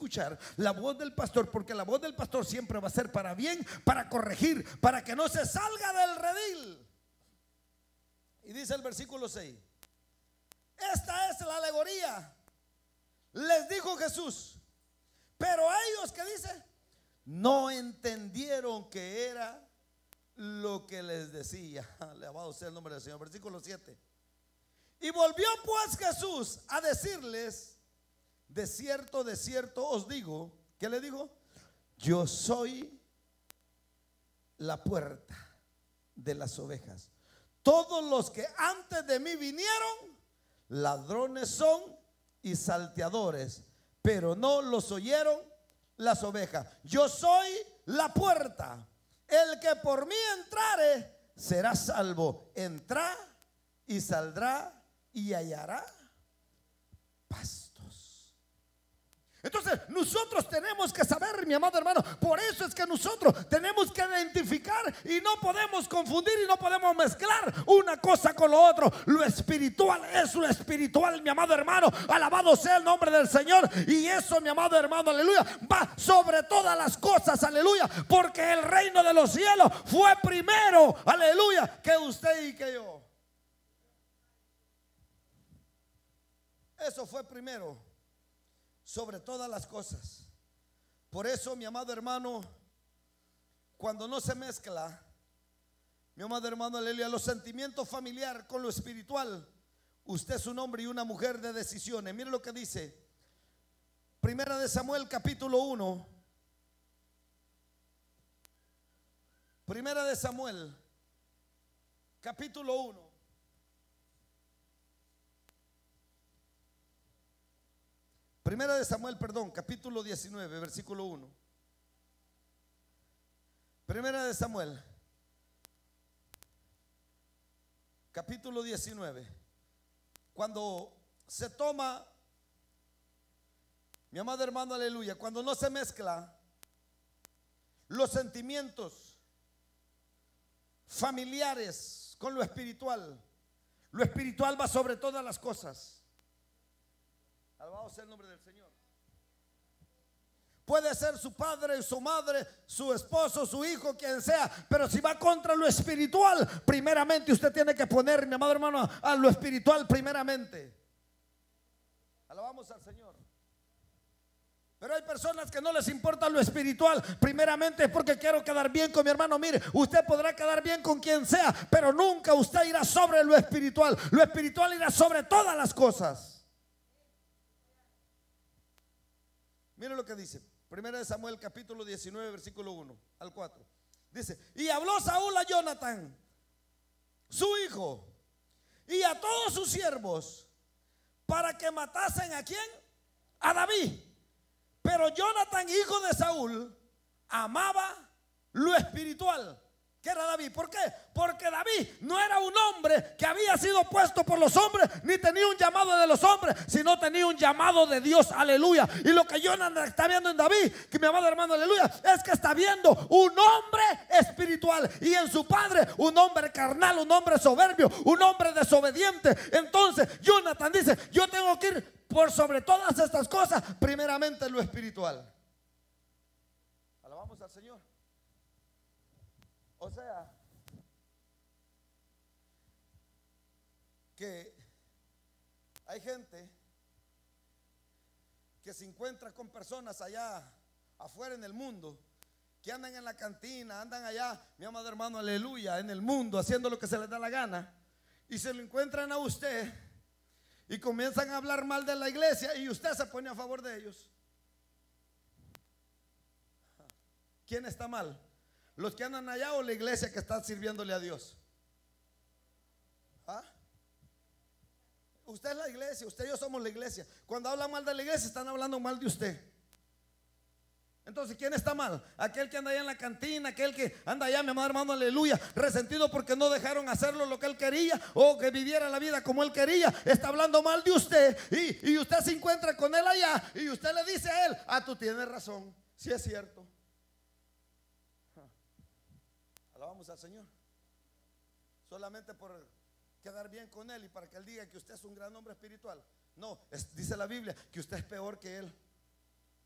escuchar la voz del pastor, porque la voz del pastor siempre va a ser para bien, para corregir, para que no se salga del redil. Y dice el versículo 6: esta es la alegoría, les dijo Jesús. Pero ellos, ¿qué dice? No entendieron que era lo que les decía. Alabado sea el nombre del Señor. Versículo 7. Y volvió pues Jesús a decirles: de cierto os digo. ¿Qué le digo? Yo soy la puerta de las ovejas. Todos los que antes de mí vinieron, ladrones son y salteadores, pero no los oyeron las ovejas. Yo soy la puerta. El que por mí entrare será salvo. Entrará y saldrá y hallará pastos. Entonces nosotros tenemos que saber, mi amado hermano, por eso es que nosotros tenemos que identificar y no podemos confundir y no podemos mezclar una cosa con lo otro. Lo espiritual es lo espiritual, mi amado hermano, alabado sea el nombre del Señor. Y eso, mi amado hermano, aleluya, va sobre todas las cosas, aleluya, porque el reino de los cielos fue primero, aleluya, que usted y que yo. Eso fue primero sobre todas las cosas. Por eso, mi amado hermano, cuando no se mezcla, mi amado hermano, aleluya, los sentimientos familiares con lo espiritual, usted es un hombre y una mujer de decisiones. Mire lo que dice Primera de Samuel capítulo 1. Primera de Samuel capítulo 1. Primera de Samuel, capítulo 19, versículo 1. Primera de Samuel, capítulo 19. Cuando se toma, mi amado hermano, aleluya, cuando no se mezcla los sentimientos familiares con lo espiritual va sobre todas las cosas. Alabado sea el nombre del Señor. Puede ser su padre, su madre, su esposo, su hijo, quien sea, pero si va contra lo espiritual, primeramente usted tiene que poner, mi amado hermano, a lo espiritual primeramente. Alabamos al Señor. Pero hay personas que no les importa lo espiritual, primeramente porque quiero quedar bien con mi hermano. Mire, usted podrá quedar bien con quien sea, pero nunca usted irá sobre lo espiritual. Lo espiritual irá sobre todas las cosas. Mire lo que dice Primera de Samuel capítulo 19 versículo 1 al 4. Dice: y habló Saúl a Jonatán, su hijo, y a todos sus siervos, para que matasen ¿a quién? A David. Pero Jonatán, hijo de Saúl, amaba lo espiritual, que era David. ¿Por qué? Porque David no era un hombre que había sido puesto por los hombres, ni tenía un llamado de los hombres, sino tenía un llamado de Dios, aleluya. Y lo que Jonathan está viendo en David, que mi amado hermano, aleluya, es que está viendo un hombre espiritual, y en su padre un hombre carnal, un hombre soberbio, un hombre desobediente. Entonces Jonathan dice: yo tengo que ir por sobre todas estas cosas, primeramente lo espiritual. Alabamos al Señor. O sea, que hay gente que se encuentra con personas allá afuera en el mundo, que andan en la cantina, andan allá, mi amado hermano, aleluya, en el mundo, haciendo lo que se les da la gana, y se lo encuentran a usted y comienzan a hablar mal de la iglesia, y usted se pone a favor de ellos. ¿Quién está mal? ¿Los que andan allá o la iglesia que está sirviéndole a Dios? ¿Ah? Usted es la iglesia, usted y yo somos la iglesia. Cuando hablan mal de la iglesia, están hablando mal de usted. Entonces, ¿quién está mal? Aquel que anda allá en la cantina, aquel que anda allá, mi amado hermano, aleluya, resentido porque no dejaron hacerlo lo que él quería, o que viviera la vida como él quería. Está hablando mal de usted, y usted se encuentra con él allá, y usted le dice a él: ah, tú tienes razón, sí es cierto. Alabamos al Señor. Solamente por quedar bien con él y para que él diga que usted es un gran hombre espiritual. No, dice la Biblia que usted es peor que él.